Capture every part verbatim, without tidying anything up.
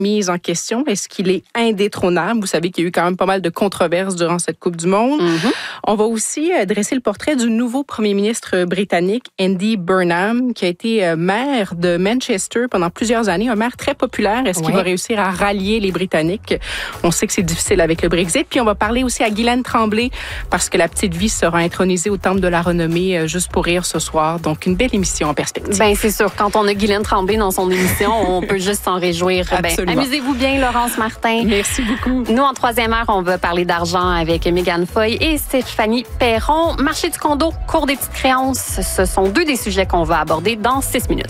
mise en question? Est-ce qu'il est indétrônable? Vous savez qu'il y a eu quand même pas mal de controverses durant cette Coupe du Monde. Mm-hmm. On va aussi dresser le portrait du nouveau premier ministre britannique, Andy Burnham, qui a été maire de Manchester pendant plusieurs années, un maire très populaire. Est-ce ouais. qu'il va réussir à rallier les Britanniques? On sait que c'est difficile avec le Brexit. Puis on va parler aussi à Guylaine Tremblay, parce que la petite vie sera intronisée au Temple de la Renommée juste pour rire ce soir. Donc, une belle émission en perspective. Bien, c'est sûr. Quand on a Guylaine Tremblay dans son émission, on peut juste s'en réjouir. Ben, amusez-vous bien, Laurence Martin. Merci beaucoup. Nous, en troisième heure, on va parler d'argent avec Mégane Foy et Stéphanie Perron. Marché du condo, cours des petites créances, ce sont deux des sujets qu'on va aborder dans six minutes.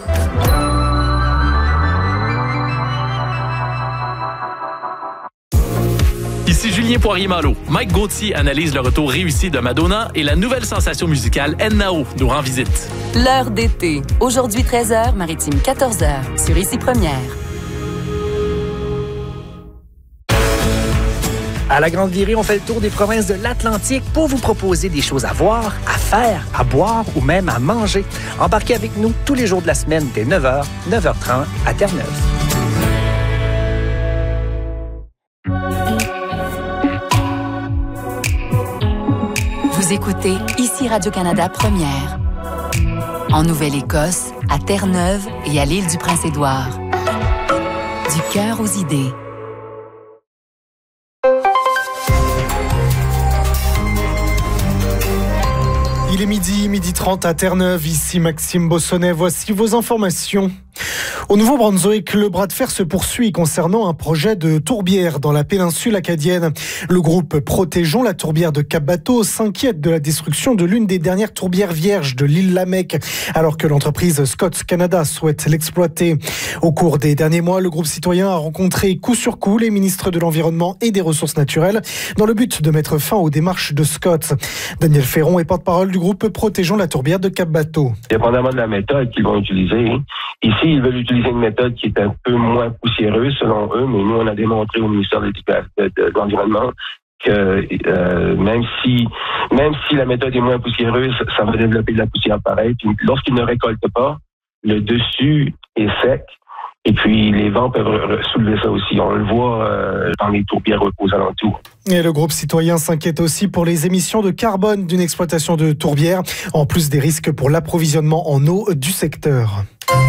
Ici Julien Poirier-Malo. Mike Gauthier analyse le retour réussi de Madonna et la nouvelle sensation musicale N-Nao nous rend visite. L'heure d'été. Aujourd'hui treize heures, Maritime quatorze heures, sur Ici Première. À la Grande Virée, on fait le tour des provinces de l'Atlantique pour vous proposer des choses à voir, à faire, à boire ou même à manger. Embarquez avec nous tous les jours de la semaine dès neuf heures, neuf heures trente à Terre-Neuve. Vous écoutez Ici Radio-Canada Première. En Nouvelle-Écosse, à Terre-Neuve et à l'île du Prince-Édouard. Du cœur aux idées. Il est midi, midi trente à Terre-Neuve. Ici Maxime Bossonnet. Voici vos informations. Au Nouveau-Brunswick, le bras de fer se poursuit concernant un projet de tourbière dans la péninsule acadienne. Le groupe Protégeons la tourbière de Cap-Bateau s'inquiète de la destruction de l'une des dernières tourbières vierges de l'île Lamec, alors que l'entreprise Scott Canada souhaite l'exploiter. Au cours des derniers mois, le groupe citoyen a rencontré coup sur coup les ministres de l'Environnement et des Ressources naturelles dans le but de mettre fin aux démarches de Scott. Daniel Ferron est porte-parole du groupe Protégeons la tourbière de Cap-Bateau. Dépendamment de la méthode qu'ils vont utiliser, ici, ils veulent utiliser une méthode qui est un peu moins poussiéreuse selon eux, mais nous, on a démontré au ministère de, de, de l'Environnement que euh, même si même si la méthode est moins poussiéreuse, ça va développer de la poussière pareil. Puis lorsqu'ils ne récoltent pas, le dessus est sec. Et puis, les vents peuvent soulever ça aussi. On le voit euh, dans les tourbières aux alentours. Et le groupe citoyen s'inquiète aussi pour les émissions de carbone d'une exploitation de tourbières, en plus des risques pour l'approvisionnement en eau du secteur.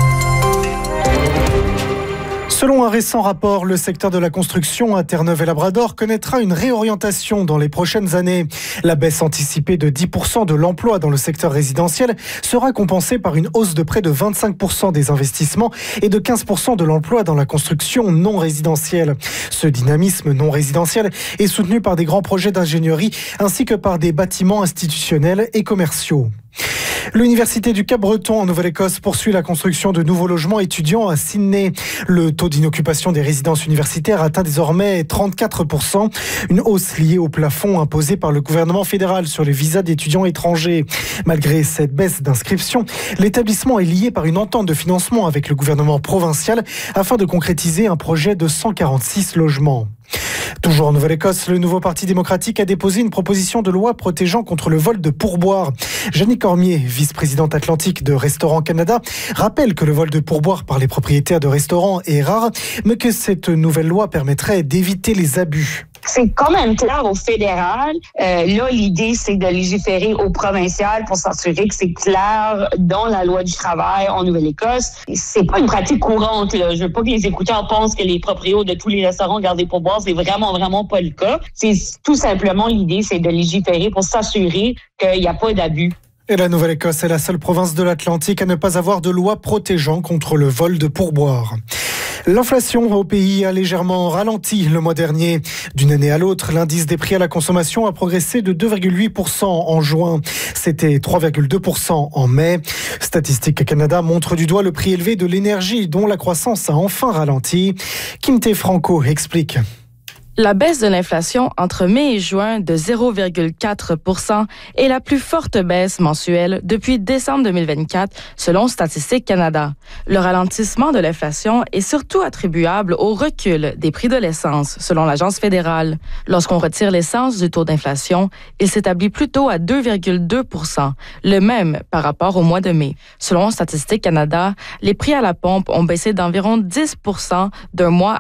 Selon un récent rapport, le secteur de la construction à Terre-Neuve et Labrador connaîtra une réorientation dans les prochaines années. La baisse anticipée de dix pour cent de l'emploi dans le secteur résidentiel sera compensée par une hausse de près de vingt-cinq pour cent des investissements et de quinze pour cent de l'emploi dans la construction non résidentielle. Ce dynamisme non résidentiel est soutenu par des grands projets d'ingénierie ainsi que par des bâtiments institutionnels et commerciaux. L'Université du Cap-Breton en Nouvelle-Écosse poursuit la construction de nouveaux logements étudiants à Sydney. Le taux d'inoccupation des résidences universitaires atteint désormais trente-quatre pour cent, une hausse liée au plafond imposé par le gouvernement fédéral sur les visas d'étudiants étrangers. Malgré cette baisse d'inscription, l'établissement est lié par une entente de financement avec le gouvernement provincial afin de concrétiser un projet de cent quarante-six logements. Toujours en Nouvelle-Écosse, le nouveau Parti démocratique a déposé une proposition de loi protégeant contre le vol de pourboires. Jeannie Cormier, vice-présidente atlantique de Restaurants Canada, rappelle que le vol de pourboires par les propriétaires de restaurants est rare, mais que cette nouvelle loi permettrait d'éviter les abus. C'est quand même clair au fédéral. Euh, là, l'idée, c'est de légiférer au provincial pour s'assurer que c'est clair dans la loi du travail en Nouvelle-Écosse. C'est pas une pratique courante, là. Je veux pas que les écouteurs pensent que les propriétaires de tous les restaurants gardent des pourboires. C'est vraiment, vraiment pas le cas. C'est tout simplement l'idée, c'est de légiférer pour s'assurer qu'il n'y a pas d'abus. Et la Nouvelle-Écosse est la seule province de l'Atlantique à ne pas avoir de loi protégeant contre le vol de pourboires. L'inflation au pays a légèrement ralenti le mois dernier. D'une année à l'autre, l'indice des prix à la consommation a progressé de deux virgule huit pour cent en juin. C'était trois virgule deux pour cent en mai. Statistique Canada montre du doigt le prix élevé de l'énergie dont la croissance a enfin ralenti. Kim T. Franco explique. La baisse de l'inflation entre mai et juin de zéro virgule quatre pour cent est la plus forte baisse mensuelle depuis décembre deux mille vingt-quatre, selon Statistique Canada. Le ralentissement de l'inflation est surtout attribuable au recul des prix de l'essence, selon l'Agence fédérale. Lorsqu'on retire l'essence du taux d'inflation, il s'établit plutôt à deux virgule deux pour cent, le même par rapport au mois de mai. Selon Statistique Canada, les prix à la pompe ont baissé d'environ dix pour cent d'un mois